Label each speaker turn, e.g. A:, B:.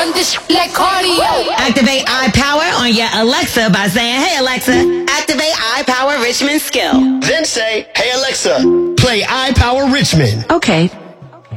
A: run this like cardio.
B: Activate iPower on your Alexa by saying, "Hey Alexa, activate iPower Richmond skill."
C: Then say, "Hey Alexa, play iPower Richmond."
B: Okay.